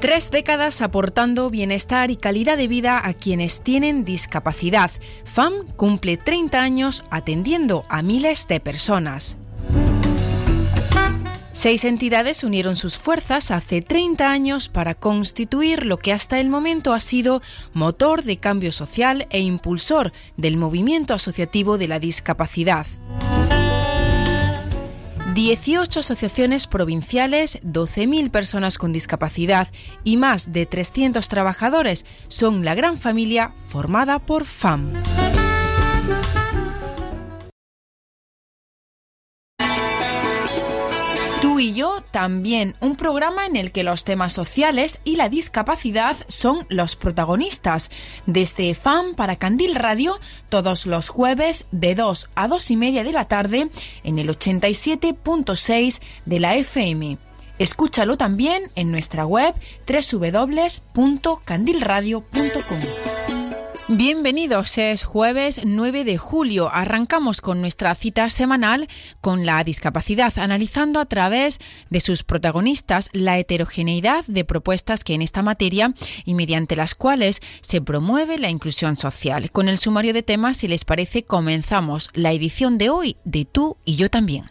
3 décadas aportando bienestar y calidad de vida a quienes tienen discapacidad. FAM cumple 30 años atendiendo a miles de personas. 6 entidades unieron sus fuerzas hace 30 años para constituir lo que hasta el momento ha sido motor de cambio social e impulsor del movimiento asociativo de la discapacidad. 18 asociaciones provinciales, 12.000 personas con discapacidad y más de 300 trabajadores son la gran familia formada por FAM. Tú y yo también, un programa en el que los temas sociales y la discapacidad son los protagonistas. Desde FAM para Candil Radio, todos los jueves de 2 a 2 y media de la tarde en el 87.6 de la FM. Escúchalo también en nuestra web www.candilradio.com. Bienvenidos, es jueves 9 de julio. Arrancamos con nuestra cita semanal con la discapacidad, analizando a través de sus protagonistas la heterogeneidad de propuestas que en esta materia y mediante las cuales se promueve la inclusión social. Con el sumario de temas, si les parece, comenzamos la edición de hoy de Tú y yo también.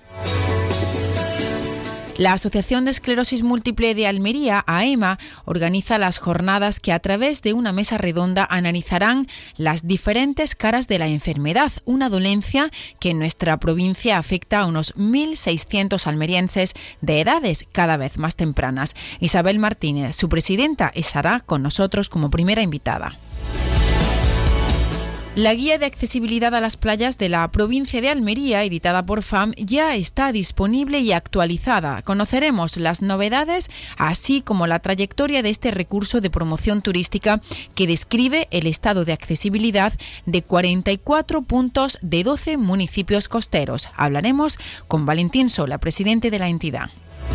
La Asociación de Esclerosis Múltiple de Almería, AEMA, organiza las jornadas que a través de una mesa redonda analizarán las diferentes caras de la enfermedad, una dolencia que en nuestra provincia afecta a unos 1.600 almerienses de edades cada vez más tempranas. Isabel Martínez, su presidenta, estará con nosotros como primera invitada. La guía de accesibilidad a las playas de la provincia de Almería, editada por FAM, ya está disponible y actualizada. Conoceremos las novedades, así como la trayectoria de este recurso de promoción turística que describe el estado de accesibilidad de 44 puntos de 12 municipios costeros. Hablaremos con Valentín Sola, presidente de la entidad.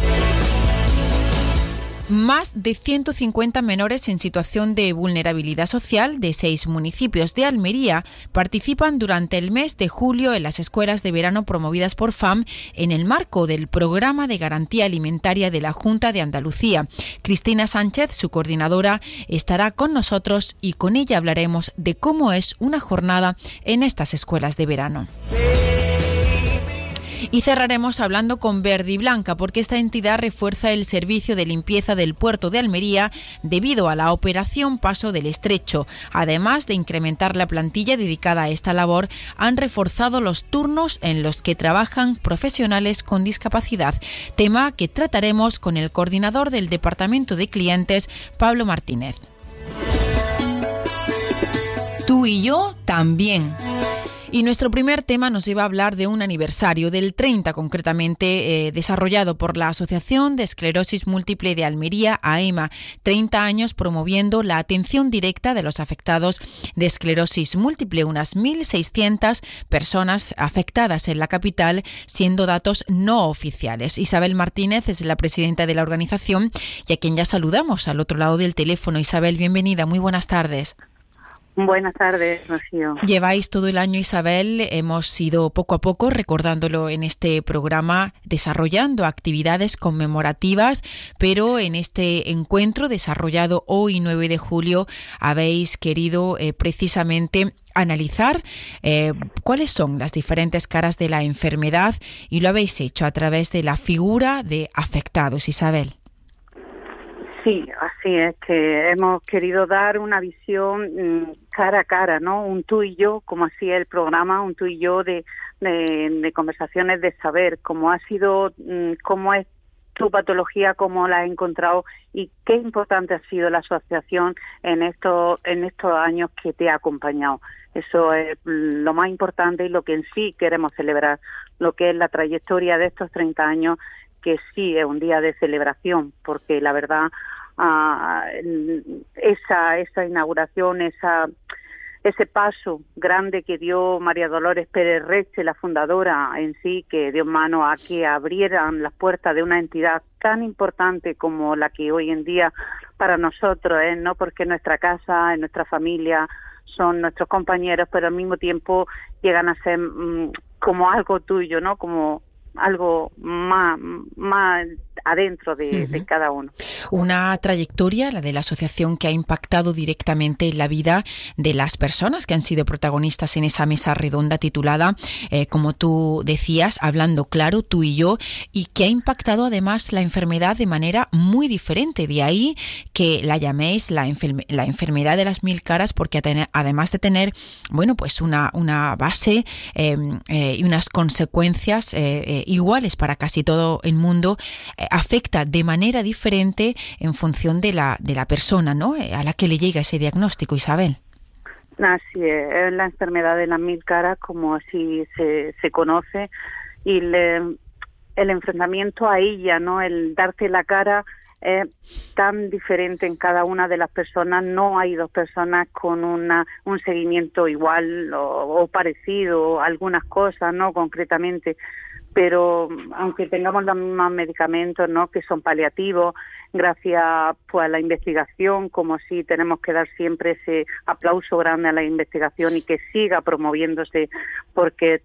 Más de 150 menores en situación de vulnerabilidad social de 6 municipios de Almería participan durante el mes de julio en las escuelas de verano promovidas por FAM en el marco del Programa de Garantía Alimentaria de la Junta de Andalucía. Cristina Sánchez, su coordinadora, estará con nosotros y con ella hablaremos de cómo es una jornada en estas escuelas de verano. Y cerraremos hablando con Verde y Blanca, porque esta entidad refuerza el servicio de limpieza del puerto de Almería debido a la operación Paso del Estrecho. Además de incrementar la plantilla dedicada a esta labor, han reforzado los turnos en los que trabajan profesionales con discapacidad, tema que trataremos con el coordinador del Departamento de Clientes, Pablo Martínez. Tú y yo también. Y nuestro primer tema nos lleva a hablar de un aniversario, del 30 concretamente, desarrollado por la Asociación de Esclerosis Múltiple de Almería, AEMA. 30 años promoviendo la atención directa de los afectados de esclerosis múltiple, unas 1.600 personas afectadas en la capital, siendo datos no oficiales. Isabel Martínez es la presidenta de la organización y a quien ya saludamos al otro lado del teléfono. Isabel, bienvenida, muy buenas tardes. Buenas tardes, Rocío. Lleváis todo el año, Isabel, hemos ido poco a poco, recordándolo en este programa, desarrollando actividades conmemorativas, pero en este encuentro desarrollado hoy, 9 de julio, habéis querido precisamente analizar cuáles son las diferentes caras de la enfermedad y lo habéis hecho a través de la figura de afectados, Isabel. Sí, así es, que hemos querido dar una visión cara a cara, ¿no? Un tú y yo, como así es el programa, un tú y yo de conversaciones de saber cómo ha sido, cómo es tu patología, cómo la has encontrado y qué importante ha sido la asociación en estos años que te ha acompañado. Eso es lo más importante y lo que en sí queremos celebrar, lo que es la trayectoria de estos 30 años, que sí es un día de celebración, porque la verdad esa inauguración, ese paso grande que dio María Dolores Pérez Reche, la fundadora en sí, que dio mano a que abrieran las puertas de una entidad tan importante como la que hoy en día para nosotros es, ¿no? Porque en nuestra casa, en nuestra familia, son nuestros compañeros, pero al mismo tiempo llegan a ser como algo tuyo, ¿no? Como algo más adentro de cada uno. Una trayectoria, la de la asociación, que ha impactado directamente en la vida de las personas que han sido protagonistas en esa mesa redonda titulada, como tú decías, Hablando Claro, tú y yo, y que ha impactado además la enfermedad de manera muy diferente. De ahí que la llaméis la enfermedad de las 1000 caras, porque además de tener, bueno, pues una base y unas consecuencias iguales para casi todo el mundo, afecta de manera diferente en función de la persona, ¿no?, a la que le llega ese diagnóstico, Isabel. Así es la enfermedad de las 1000 caras, como así se conoce, y el enfrentamiento a ella, ¿no?, el darte la cara es tan diferente en cada una de las personas. No hay dos personas con un seguimiento igual o parecido, algunas cosas, ¿no?, concretamente. Pero aunque tengamos los mismos medicamentos, ¿no?, que son paliativos, gracias pues a la investigación, como sí tenemos que dar siempre ese aplauso grande a la investigación y que siga promoviéndose, porque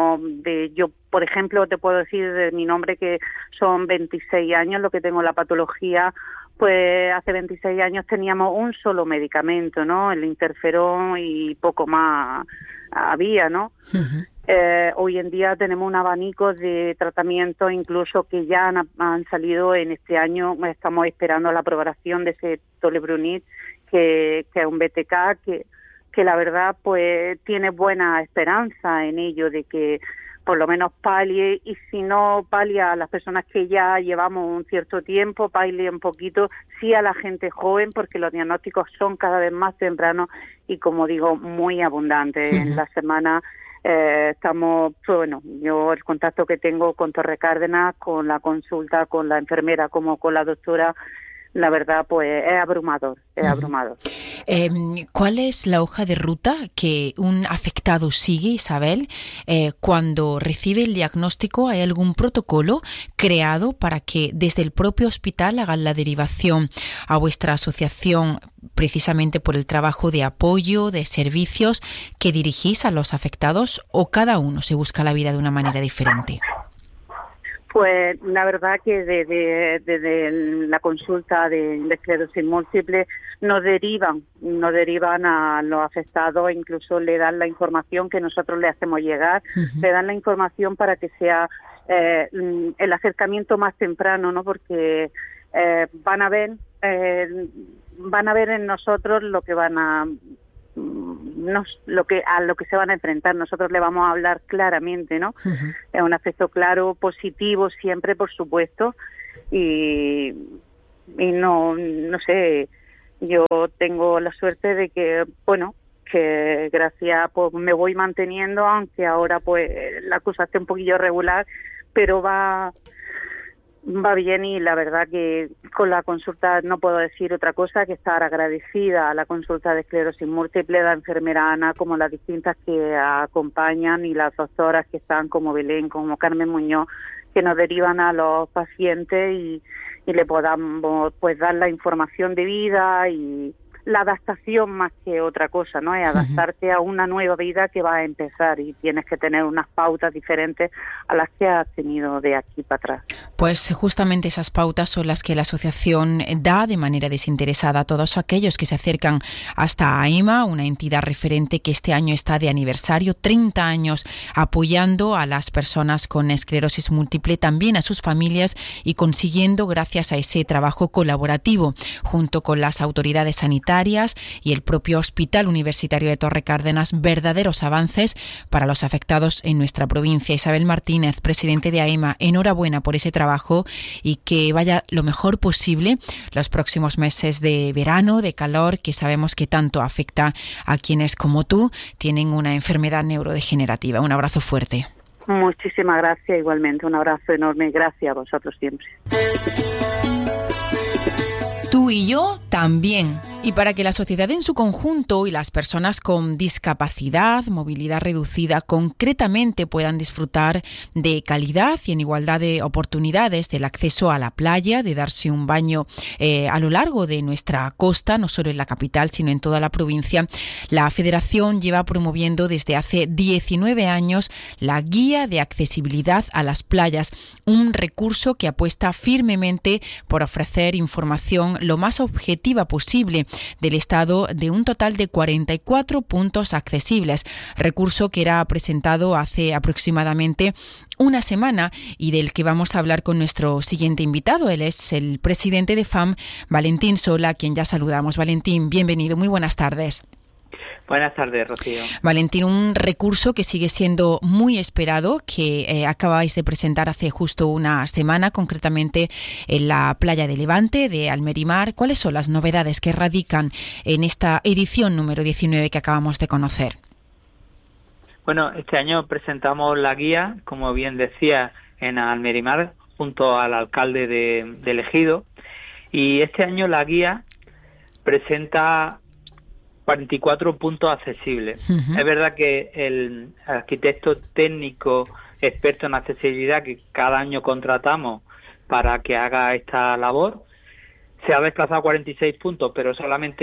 yo, por ejemplo, te puedo decir de mi nombre que son 26 años lo que tengo la patología. Pues hace 26 años teníamos un solo medicamento, ¿no?, el interferón, y poco más había, ¿no? Uh-huh. Hoy en día tenemos un abanico de tratamientos, incluso que ya han salido en este año. Estamos esperando la aprobación de ese Tolebrutinib, que es un BTK, que la verdad pues tiene buena esperanza en ello, de que por lo menos palie, y si no palia a las personas que ya llevamos un cierto tiempo, palie un poquito, sí a la gente joven, porque los diagnósticos son cada vez más tempranos y, como digo, muy abundantes. Uh-huh. En la semana estamos, bueno, yo el contacto que tengo con Torre Cárdenas, con la consulta, con la enfermera como con la doctora, la verdad pues es abrumador, abrumador. ¿Cuál es la hoja de ruta que un afectado sigue, Isabel, cuando recibe el diagnóstico? ¿Hay algún protocolo creado para que desde el propio hospital hagan la derivación a vuestra asociación, precisamente por el trabajo de apoyo, de servicios que dirigís a los afectados, o cada uno se busca la vida de una manera diferente? Pues la verdad que desde la consulta de esclerosis múltiple nos derivan a los afectados, incluso le dan la información que nosotros le hacemos llegar, uh-huh. Le dan la información para que sea el acercamiento más temprano, ¿no? Porque van a ver en nosotros lo que a lo que se van a enfrentar. Nosotros le vamos a hablar claramente, ¿no? Uh-huh. Es un aspecto claro, positivo siempre, por supuesto, y no sé, yo tengo la suerte de que, bueno, que gracias pues me voy manteniendo, aunque ahora pues la cosa esté un poquillo regular, pero va bien, y la verdad que con la consulta no puedo decir otra cosa que estar agradecida a la consulta de esclerosis múltiple, la enfermera Ana, como las distintas que acompañan, y las doctoras que están, como Belén, como Carmen Muñoz, que nos derivan a los pacientes y le podamos pues dar la información debida, y la adaptación más que otra cosa, ¿no? Es adaptarte a una nueva vida que va a empezar, y tienes que tener unas pautas diferentes a las que has tenido de aquí para atrás. Pues justamente esas pautas son las que la asociación da de manera desinteresada a todos aquellos que se acercan hasta AEMA, una entidad referente que este año está de aniversario, 30 años apoyando a las personas con esclerosis múltiple, también a sus familias, y consiguiendo, gracias a ese trabajo colaborativo junto con las autoridades sanitarias y el propio Hospital Universitario de Torre Cárdenas, verdaderos avances para los afectados en nuestra provincia. Isabel Martínez, presidente de AEMA, enhorabuena por ese trabajo, y que vaya lo mejor posible los próximos meses de verano, de calor, que sabemos que tanto afecta a quienes, como tú, tienen una enfermedad neurodegenerativa. Un abrazo fuerte. Muchísimas gracias, igualmente. Un abrazo enorme. Gracias a vosotros siempre. Tú y yo también. Y para que la sociedad en su conjunto y las personas con discapacidad, movilidad reducida, concretamente puedan disfrutar de calidad y en igualdad de oportunidades del acceso a la playa, de darse un baño a lo largo de nuestra costa, no solo en la capital, sino en toda la provincia, la Federación lleva promoviendo desde hace 19 años la Guía de Accesibilidad a las Playas, un recurso que apuesta firmemente por ofrecer información lo más objetiva posible del estado de un total de 44 puntos accesibles, recurso que era presentado hace aproximadamente una semana y del que vamos a hablar con nuestro siguiente invitado. Él es el presidente de FAM, Valentín Sola, a quien ya saludamos. Valentín, bienvenido, muy buenas tardes. Buenas tardes, Rocío. Valentín, un recurso que sigue siendo muy esperado, que acabáis de presentar hace justo una semana, concretamente en la playa de Levante, de Almerimar. ¿Cuáles son las novedades que radican en esta edición número 19 que acabamos de conocer? Bueno, este año presentamos la guía, como bien decía, en Almerimar, junto al alcalde de Ejido, y este año la guía presenta 44 puntos accesibles. Uh-huh. Es verdad que el arquitecto técnico experto en accesibilidad que cada año contratamos para que haga esta labor se ha desplazado a 46 puntos, pero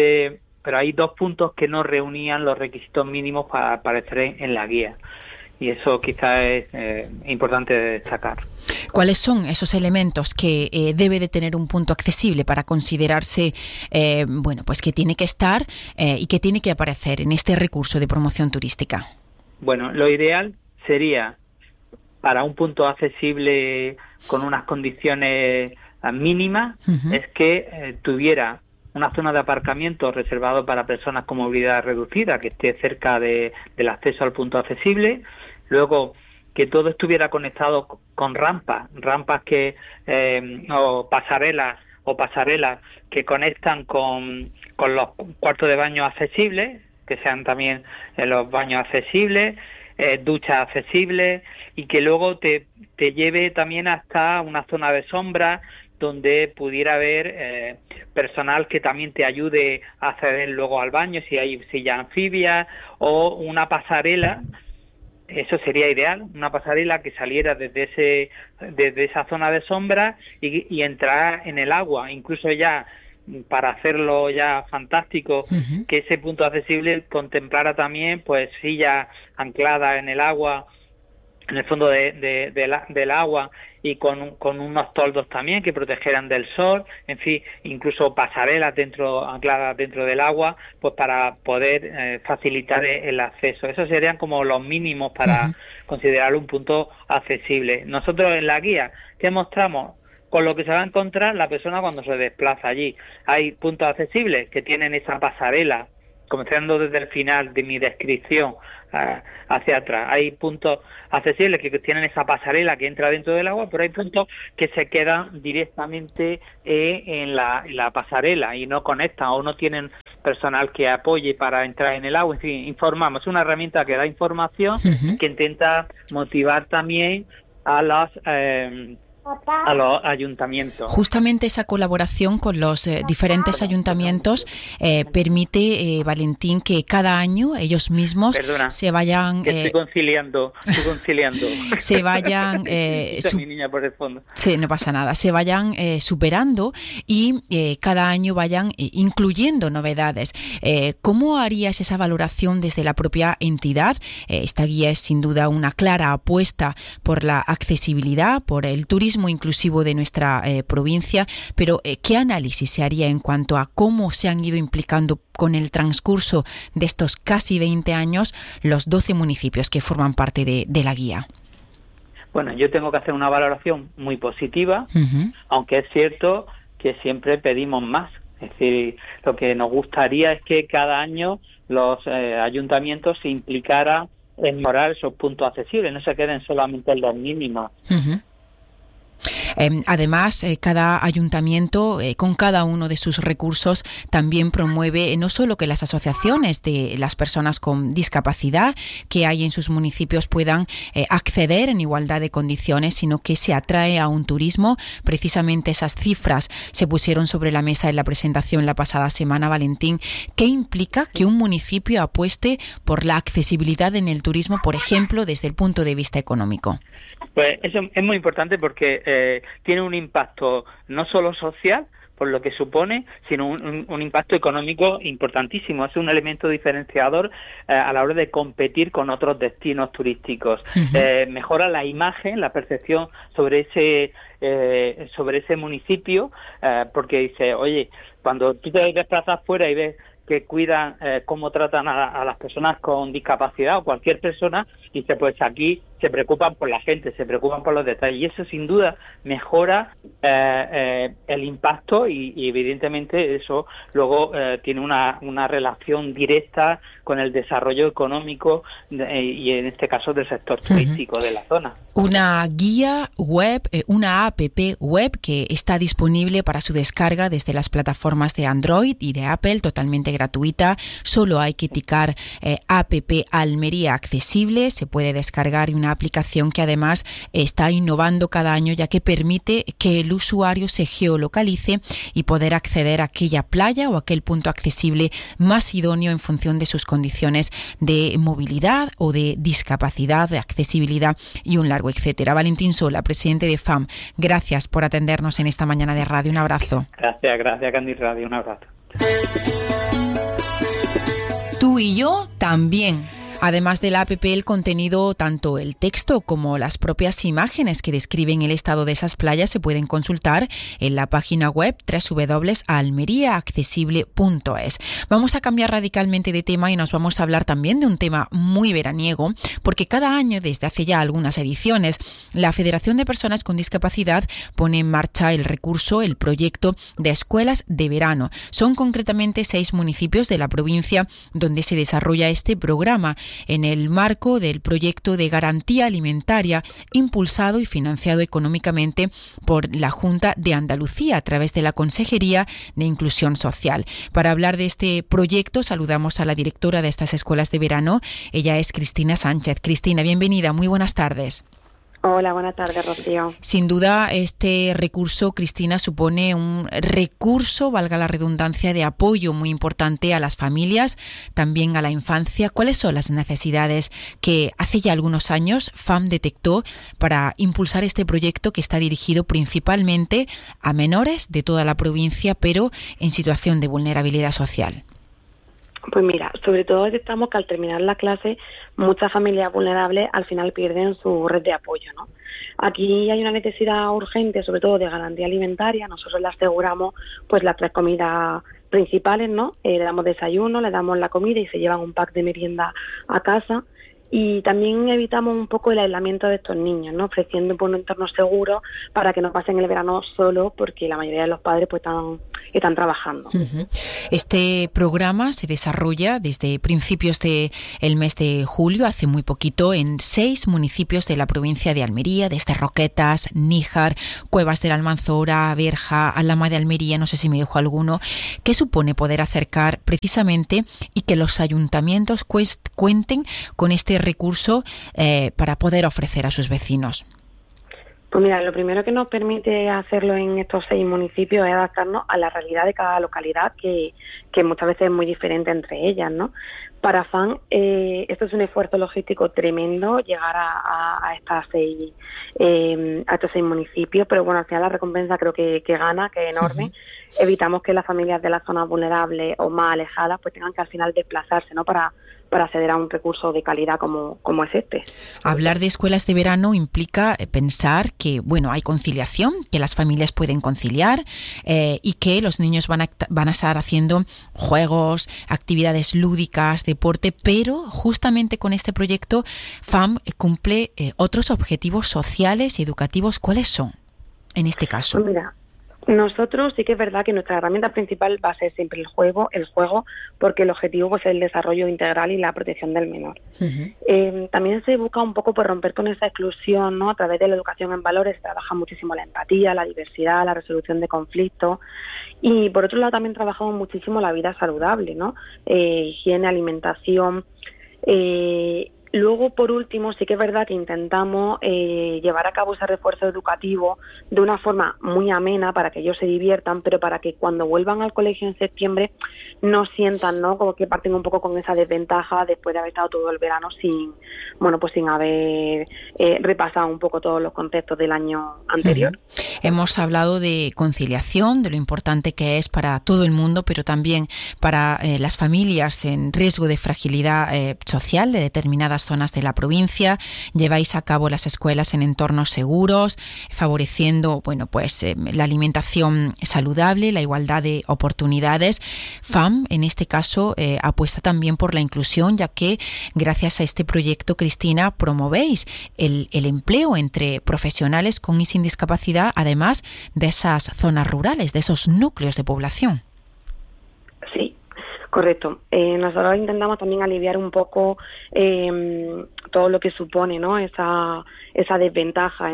hay 2 puntos que no reunían los requisitos mínimos para aparecer en la guía. Y eso quizás es importante de destacar. ¿Cuáles son esos elementos que debe de tener un punto accesible para considerarse, pues que tiene que estar y que tiene que aparecer en este recurso de promoción turística? Bueno, lo ideal sería, para un punto accesible con unas condiciones mínimas, uh-huh, es que tuviera una zona de aparcamiento reservado para personas con movilidad reducida, que esté cerca del acceso al punto accesible. Luego, que todo estuviera conectado con rampas que o pasarelas que conectan con los cuartos de baño accesibles, que sean también los baños accesibles, duchas accesibles, y que luego te lleve también hasta una zona de sombra donde pudiera haber personal que también te ayude a acceder luego al baño, si hay silla anfibia o una pasarela. Eso sería ideal, una pasarela que saliera desde esa zona de sombra y entrar en el agua, incluso ya para hacerlo ya fantástico, uh-huh, que ese punto accesible contemplara también pues sillas ancladas en el agua, en el fondo del agua, y con unos toldos también que protegeran del sol, en fin, incluso pasarelas ancladas dentro del agua, pues para poder facilitar el acceso. Esos serían como los mínimos para uh-huh, considerar un punto accesible. Nosotros en la guía, ¿qué mostramos? Con lo que se va a encontrar la persona cuando se desplaza allí. Hay puntos accesibles que tienen esa pasarela, comenzando desde el final de mi descripción hacia atrás. Hay puntos accesibles que tienen esa pasarela que entra dentro del agua, pero hay puntos que se quedan directamente en la pasarela y no conectan o no tienen personal que apoye para entrar en el agua. En fin, informamos. Es una herramienta que da información, uh-huh, que intenta motivar también a los ayuntamientos. Justamente esa colaboración con los diferentes ayuntamientos permite, Valentín, que cada año ellos mismos se vayan... estoy conciliando. Se vayan... mi niña por el fondo. Sí, no pasa nada. Se vayan superando y cada año vayan incluyendo novedades. ¿Cómo harías esa valoración desde la propia entidad? Esta guía es sin duda una clara apuesta por la accesibilidad, por el turismo inclusivo de nuestra provincia, pero ¿qué análisis se haría en cuanto a cómo se han ido implicando con el transcurso de estos casi 20 años los 12 municipios que forman parte de la guía? Bueno, yo tengo que hacer una valoración muy positiva, uh-huh, aunque es cierto que siempre pedimos más. Es decir, lo que nos gustaría es que cada año los ayuntamientos se implicaran en mejorar esos puntos accesibles, no se queden solamente en los mínimos. Uh-huh. Además, cada ayuntamiento, con cada uno de sus recursos, también promueve no solo que las asociaciones de las personas con discapacidad que hay en sus municipios puedan acceder en igualdad de condiciones, sino que se atrae a un turismo. Precisamente esas cifras se pusieron sobre la mesa en la presentación la pasada semana, Valentín. ¿Qué implica que un municipio apueste por la accesibilidad en el turismo, por ejemplo, desde el punto de vista económico? Pues eso es muy importante porque tiene un impacto no solo social, por lo que supone, sino un impacto económico importantísimo. Es un elemento diferenciador a la hora de competir con otros destinos turísticos. Uh-huh. Mejora la imagen, la percepción sobre ese municipio, porque dice, oye, cuando tú te desplazas fuera y ves que cuidan cómo tratan a las personas con discapacidad o cualquier persona, dice, pues aquí se preocupan por la gente, se preocupan por los detalles, y eso sin duda mejora el impacto y evidentemente eso luego tiene una relación directa con el desarrollo económico y en este caso del sector turístico de la zona. Una guía web, una app web que está disponible para su descarga desde las plataformas de Android y de Apple, totalmente gratuita. Solo hay que ticar app Almería Accesible, se puede descargar, y una aplicación que además está innovando cada año, ya que permite que el usuario se geolocalice y poder acceder a aquella playa o aquel punto accesible más idóneo en función de sus condiciones de movilidad o de discapacidad, de accesibilidad y un largo etcétera. Valentín Sola, presidente de FAM, gracias por atendernos en esta mañana de radio. Un abrazo. Gracias Candy Radio, un abrazo. Tú y yo también. Además de la app, el contenido, tanto el texto como las propias imágenes que describen el estado de esas playas, se pueden consultar en la página web www.almeriaaccesible.es. Vamos a cambiar radicalmente de tema y nos vamos a hablar también de un tema muy veraniego, porque cada año, desde hace ya algunas ediciones, la Federación de Personas con Discapacidad pone en marcha el proyecto de escuelas de verano. Son concretamente 6 municipios de la provincia donde se desarrolla este programa, en el marco del proyecto de garantía alimentaria impulsado y financiado económicamente por la Junta de Andalucía a través de la Consejería de Inclusión Social. Para hablar de este proyecto saludamos a la directora de estas escuelas de verano. Ella es Cristina Sánchez. Cristina, bienvenida, muy buenas tardes. Hola, buenas tardes, Rocío. Sin duda, este recurso, Cristina, supone un recurso, valga la redundancia, de apoyo muy importante a las familias, también a la infancia. ¿Cuáles son las necesidades que hace ya algunos años FAM detectó para impulsar este proyecto que está dirigido principalmente a menores de toda la provincia, pero en situación de vulnerabilidad social? Pues mira, sobre todo detectamos que al terminar la clase muchas familias vulnerables al final pierden su red de apoyo, ¿no? Aquí hay una necesidad urgente, sobre todo de garantía alimentaria. Nosotros le aseguramos pues las 3 comidas principales, ¿no? Le damos desayuno, le damos la comida y se llevan un pack de merienda a casa. Y también evitamos un poco el aislamiento de estos niños, ¿no? Ofreciendo un entorno seguro para que no pasen el verano solo, porque la mayoría de los padres pues están trabajando. Uh-huh. Este programa se desarrolla desde principios del mes de julio, hace muy poquito, en 6 municipios de la provincia de Almería, desde Roquetas, Níjar, Cuevas de la Almanzora, Berja, Alhama de Almería, no sé si me dejo alguno. ¿Qué supone poder acercar precisamente y que los ayuntamientos cuenten con este recurso para poder ofrecer a sus vecinos? Pues mira, lo primero que nos permite hacerlo en estos 6 municipios es adaptarnos a la realidad de cada localidad, que muchas veces es muy diferente entre ellas, ¿no? Para FAM, esto es un esfuerzo logístico tremendo, llegar a estos 6 municipios, pero bueno, al final la recompensa creo que gana, que es enorme. Uh-huh. Evitamos que las familias de las zonas vulnerables o más alejadas pues tengan que al final desplazarse, ¿no? Para acceder a un recurso de calidad como es este. Hablar de escuelas de verano implica pensar que, bueno, hay conciliación, que las familias pueden conciliar y que los niños van a estar haciendo juegos, actividades lúdicas, deporte, pero justamente con este proyecto FAM cumple otros objetivos sociales y educativos. ¿Cuáles son en este caso? Pues mira, Nosotros sí que es verdad que nuestra herramienta principal va a ser siempre el juego, porque el objetivo pues, es el desarrollo integral y la protección del menor. Uh-huh. También se busca un poco por romper con esa exclusión, ¿no? A través de la educación en valores se trabaja muchísimo la empatía, la diversidad, la resolución de conflictos, y por otro lado también trabajamos muchísimo la vida saludable, ¿no? Higiene, alimentación. Luego, por último, sí que es verdad que intentamos llevar a cabo ese refuerzo educativo de una forma muy amena para que ellos se diviertan, pero para que cuando vuelvan al colegio en septiembre no sientan, ¿no? Como que parten un poco con esa desventaja después de haber estado todo el verano sin haber repasado un poco todos los conceptos del año anterior. Uh-huh. Hemos hablado de conciliación, de lo importante que es para todo el mundo, pero también para las familias en riesgo de fragilidad social de determinadas zonas de la provincia. Lleváis a cabo las escuelas en entornos seguros, favoreciendo, la alimentación saludable, la igualdad de oportunidades. FAM, en este caso, apuesta también por la inclusión, ya que gracias a este proyecto, Cristina, promovéis el empleo entre profesionales con y sin discapacidad, además de esas zonas rurales, de esos núcleos de población. Sí. Correcto. Nosotros intentamos también aliviar un poco todo lo que supone, ¿no? Esa desventaja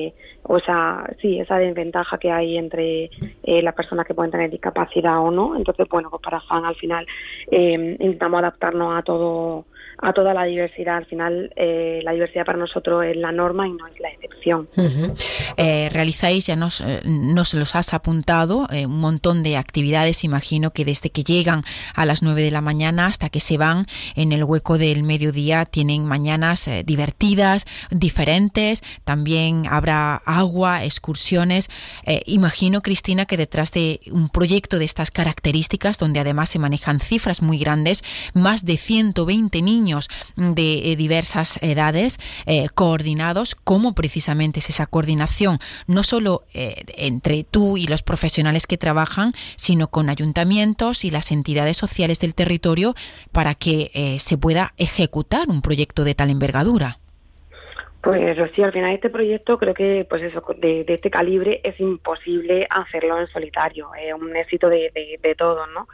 esa desventaja que hay entre las personas que pueden tener discapacidad o no. Entonces, pues para FAM al final intentamos adaptarnos a toda la diversidad. Al final, la diversidad para nosotros es la norma y no es la excepción. Uh-huh. Realizáis, ya nos los has apuntado, un montón de actividades, imagino que desde que llegan a las 9 de la mañana hasta que se van en el hueco del mediodía tienen mañanas divertidas, diferentes, también habrá agua, excursiones. Imagino, Cristina, que detrás de un proyecto de estas características, donde además se manejan cifras muy grandes, más de 120 niños de diversas edades coordinados. ¿Cómo precisamente es esa coordinación? No solo entre tú y los profesionales que trabajan, sino con ayuntamientos y las entidades sociales del territorio para que se pueda ejecutar un proyecto de tal envergadura. Pues sí, al final este proyecto creo que de este calibre es imposible hacerlo en solitario, es un éxito de todos, ¿no?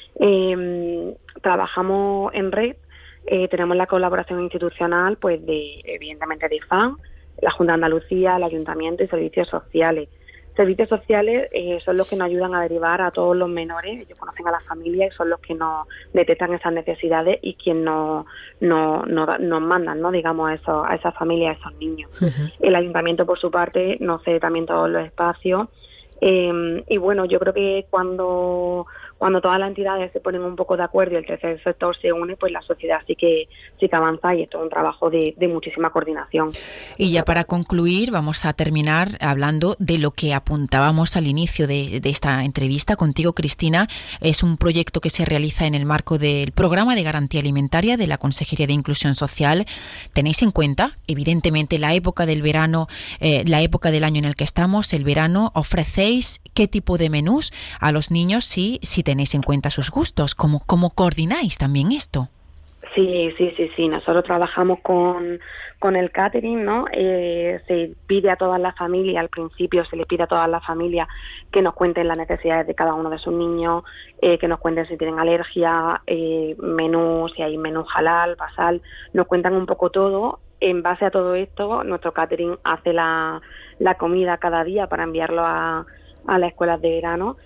Trabajamos en red, tenemos la colaboración institucional, pues evidentemente de FAM, la Junta de Andalucía, el Ayuntamiento y Servicios Sociales. Servicios sociales son los que nos ayudan a derivar a todos los menores, ellos conocen a las familias y son los que nos detectan esas necesidades y quien nos mandan, ¿no? Digamos, a esas familias, a esos niños. Uh-huh. El ayuntamiento, por su parte, nos cede también todos los espacios. Y bueno, yo creo que cuando todas las entidades se ponen un poco de acuerdo y el tercer sector se une, pues la sociedad sí que avanza y esto es un trabajo de muchísima coordinación. Y ya para concluir, vamos a terminar hablando de lo que apuntábamos al inicio de esta entrevista contigo, Cristina. Es un proyecto que se realiza en el marco del Programa de Garantía Alimentaria de la Consejería de Inclusión Social. Tenéis en cuenta, evidentemente, la época del verano, la época del año en el que estamos, el verano. ¿Ofrecéis qué tipo de menús a los niños si tenéis en cuenta sus gustos? ¿Cómo coordináis también esto? Sí. Nosotros trabajamos con el catering, ¿no? Se pide a todas las familias, al principio se le pide a todas las familias que nos cuenten las necesidades de cada uno de sus niños, que nos cuenten si tienen alergia, menú, si hay menú halal, basal, nos cuentan un poco todo. En base a todo esto, nuestro catering hace la comida cada día para enviarlo a las escuelas de verano.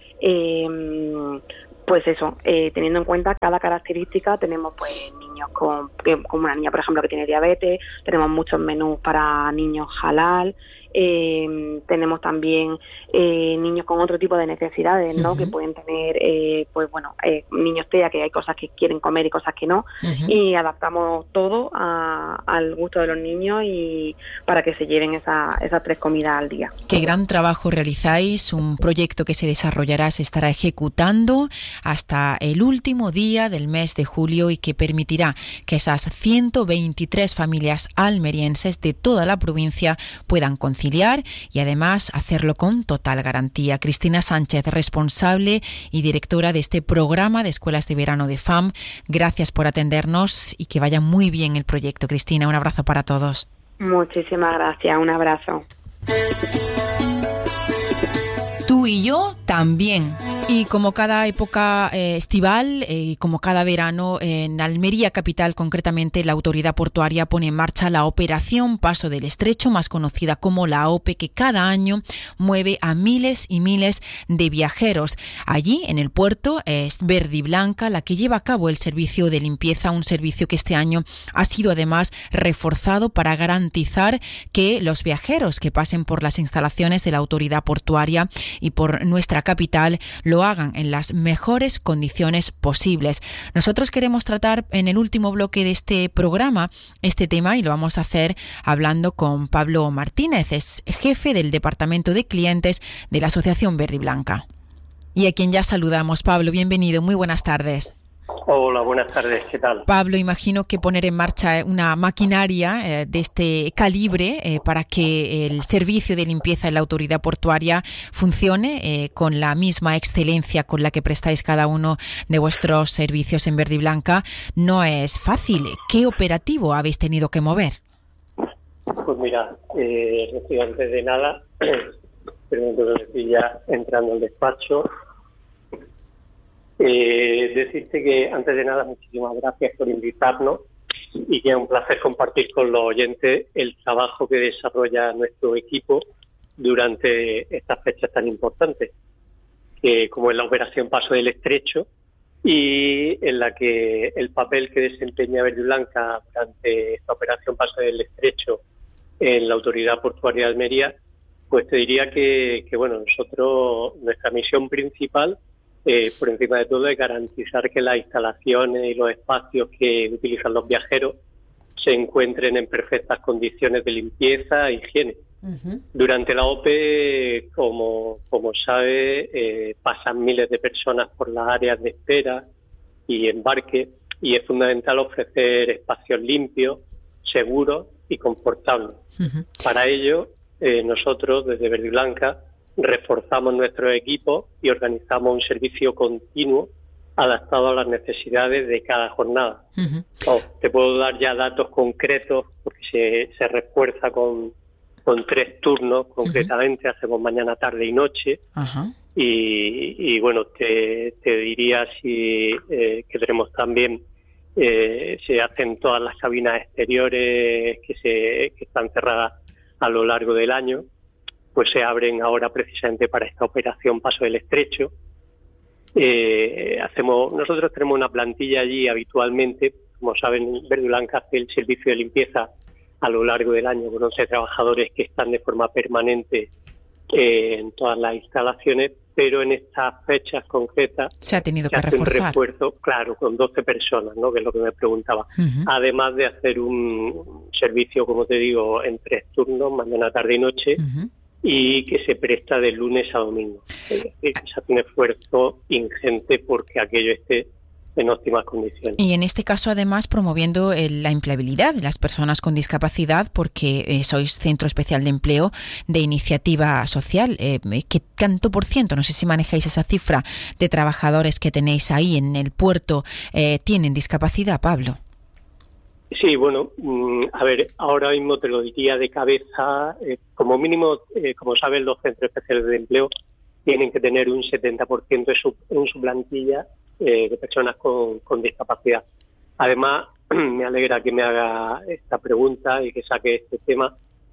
Pues eso, teniendo en cuenta cada característica, tenemos pues niños como una niña, por ejemplo, que tiene diabetes, tenemos muchos menús para niños halal, tenemos también niños con otro tipo de necesidades, ¿no? Uh-huh. Que pueden tener, niños TEA, que hay cosas que quieren comer y cosas que no, uh-huh. Y adaptamos todo al gusto de los niños y para que se lleven esas 3 comidas al día. Qué gran trabajo realizáis, un proyecto que se desarrollará, se estará ejecutando hasta el último día del mes de julio y que permitirá que esas 123 familias almerienses de toda la provincia puedan conciliar y además hacerlo con total garantía. Cristina Sánchez, responsable y directora de este programa de escuelas de verano de FAM, gracias por atendernos y que vaya muy bien el proyecto. Cristina, un abrazo para todos. Muchísimas gracias, un abrazo. Tú y yo también. Y como cada época estival y como cada verano, en Almería capital concretamente, la autoridad portuaria pone en marcha la Operación Paso del Estrecho, más conocida como la OPE, que cada año mueve a miles y miles de viajeros. Allí, en el puerto, es Verde y Blanca la que lleva a cabo el servicio de limpieza, un servicio que este año ha sido además reforzado para garantizar que los viajeros que pasen por las instalaciones de la autoridad portuaria y por nuestra capital lo hagan en las mejores condiciones posibles. Nosotros queremos tratar en el último bloque de este programa este tema y lo vamos a hacer hablando con Pablo Martínez, es jefe del Departamento de Clientes de la Asociación Verde y Blanca. Y a quien ya saludamos. Pablo, bienvenido, muy buenas tardes. Hola, buenas tardes, ¿qué tal? Pablo, imagino que poner en marcha una maquinaria de este calibre para que el servicio de limpieza en la autoridad portuaria funcione con la misma excelencia con la que prestáis cada uno de vuestros servicios en Verde y Blanca no es fácil. ¿Qué operativo habéis tenido que mover? Pues mira, antes de nada, permito decir ya entrando al despacho, decirte que antes de nada muchísimas gracias por invitarnos y que es un placer compartir con los oyentes el trabajo que desarrolla nuestro equipo durante estas fechas tan importantes, que como es la Operación Paso del Estrecho, y en la que el papel que desempeña Verde y Blanca durante esta Operación Paso del Estrecho en la Autoridad Portuaria de Almería, pues te diría que bueno, nuestra misión principal por encima de todo es garantizar que las instalaciones y los espacios que utilizan los viajeros se encuentren en perfectas condiciones de limpieza e higiene. Uh-huh. Durante la OPE, como sabe, pasan miles de personas por las áreas de espera y embarque, y es fundamental ofrecer espacios limpios, seguros y confortables. Uh-huh. Para ello, nosotros desde Verde y Blanca reforzamos nuestros equipos y organizamos un servicio continuo adaptado a las necesidades de cada jornada. Uh-huh. Te puedo dar ya datos concretos porque se refuerza con 3 turnos concretamente. Uh-huh. Hacemos mañana, tarde y noche. Uh-huh. Y bueno, te diría que tenemos también, se hacen todas las cabinas exteriores que están cerradas a lo largo del año, pues se abren ahora precisamente para esta operación Paso del Estrecho. Nosotros tenemos una plantilla allí habitualmente, como saben, Verde y Blanca hace el servicio de limpieza a lo largo del año con 11 trabajadores que están de forma permanente en todas las instalaciones, pero en estas fechas concretas se ha tenido que hace reforzar. Un refuerzo, claro, con 12 personas, ¿no? Que es lo que me preguntaba. Uh-huh. Además de hacer un servicio, como te digo, en 3 turnos, mañana, tarde y noche, uh-huh, y que se presta de lunes a domingo. Se hace un esfuerzo ingente porque aquello esté en óptimas condiciones. Y en este caso, además, promoviendo la empleabilidad de las personas con discapacidad, porque sois Centro Especial de Empleo de Iniciativa Social. ¿Qué tanto por ciento, no sé si manejáis esa cifra, de trabajadores que tenéis ahí en el puerto tienen discapacidad, Pablo? Sí, bueno, a ver, ahora mismo te lo diría de cabeza. Como mínimo, como saben, los Centros Especiales de Empleo tienen que tener un 70% en su plantilla de personas con discapacidad. Además, me alegra que me haga esta pregunta y que saque este tema,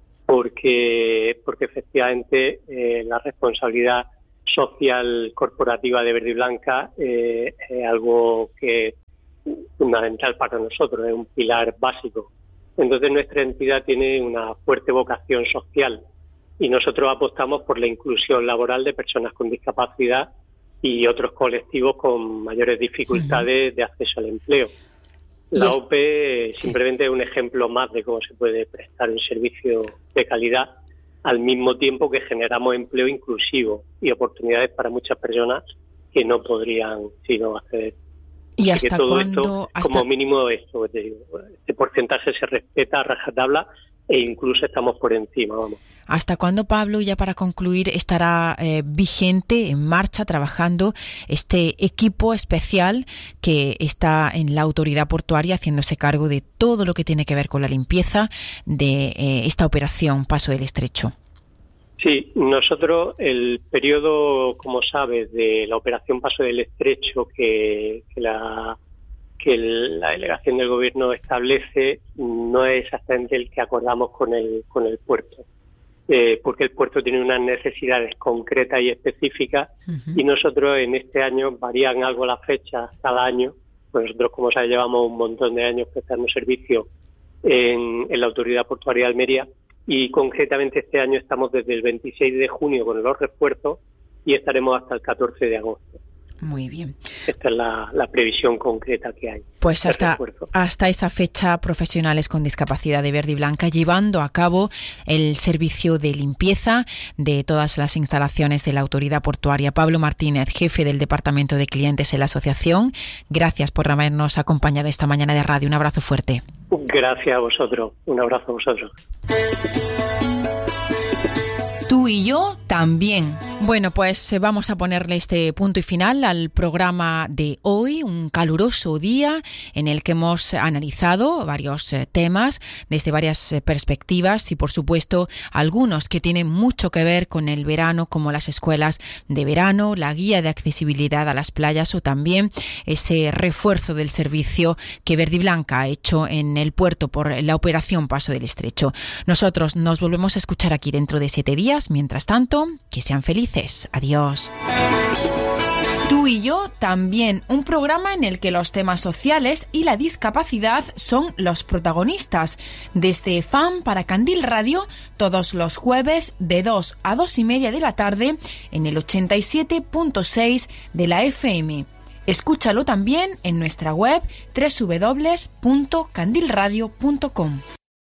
porque efectivamente la responsabilidad social corporativa de Verde y Blanca es algo que es fundamental para nosotros, es un pilar básico. Entonces nuestra entidad tiene una fuerte vocación social y nosotros apostamos por la inclusión laboral de personas con discapacidad y otros colectivos con mayores dificultades de acceso al empleo. La OPE simplemente es un ejemplo más de cómo se puede prestar un servicio de calidad al mismo tiempo que generamos empleo inclusivo y oportunidades para muchas personas que no podrían sino acceder. ¿Y hasta todo cuándo? Esto, como mínimo, este porcentaje se respeta a rajatabla e incluso estamos por encima, vamos. ¿Hasta cuándo, Pablo, ya para concluir, estará vigente, en marcha, trabajando este equipo especial que está en la autoridad portuaria haciéndose cargo de todo lo que tiene que ver con la limpieza de esta operación Paso del Estrecho? Sí, nosotros el periodo, como sabes, de la operación Paso del Estrecho que la delegación del gobierno establece no es exactamente el que acordamos con el puerto, porque el puerto tiene unas necesidades concretas y específicas y nosotros en este año varían algo las fechas cada año. Pues nosotros, como sabes, llevamos un montón de años prestando servicio en la Autoridad Portuaria de Almería y concretamente este año estamos desde el 26 de junio con los refuerzos y estaremos hasta el 14 de agosto. Muy bien. Esta es la previsión concreta que hay. Pues hasta esa fecha, profesionales con discapacidad de Verde y Blanca llevando a cabo el servicio de limpieza de todas las instalaciones de la Autoridad Portuaria. Pablo Martínez, jefe del Departamento de Clientes en la asociación, gracias por habernos acompañado esta mañana de radio. Un abrazo fuerte. Gracias a vosotros. Un abrazo a vosotros. Tú y yo también. Bueno, pues vamos a ponerle este punto y final al programa de hoy, un caluroso día en el que hemos analizado varios temas desde varias perspectivas y, por supuesto, algunos que tienen mucho que ver con el verano, como las escuelas de verano, la guía de accesibilidad a las playas o también ese refuerzo del servicio que Verde y Blanca ha hecho en el puerto por la operación Paso del Estrecho. Nosotros nos volvemos a escuchar aquí dentro de 7 días. Mientras tanto, que sean felices. Adiós. Tú y yo también, un programa en el que los temas sociales y la discapacidad son los protagonistas. Desde FAM para Candil Radio, todos los jueves de 2 a 2 y media de la tarde en el 87.6 de la FM. Escúchalo también en nuestra web www.candilradio.com.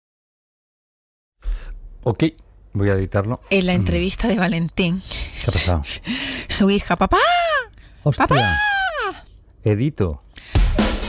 Ok. Voy a editarlo. En la entrevista de Valentín. ¿Qué ha pasado? Su hija, papá. ¡Hostia! ¡Papá! Edito.